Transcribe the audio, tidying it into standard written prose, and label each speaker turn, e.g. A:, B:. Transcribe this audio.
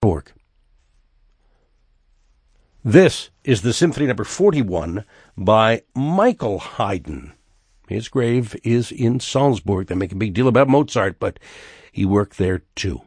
A: Salzburg. This is the Symphony number 41 by Michael Haydn. His grave is in Salzburg. They make a big deal about Mozart, but he worked there too.